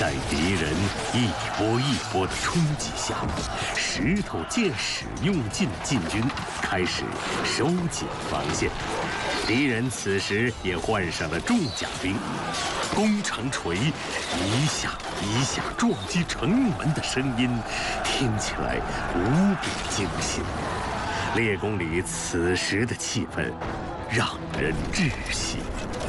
在敌人一波一波的冲击下，石头箭矢用尽的晋军开始收紧防线。敌人此时也换上了重甲兵，攻城锤一下一下撞击城门的声音，听起来无比惊心。列宫里此时的气氛让人窒息。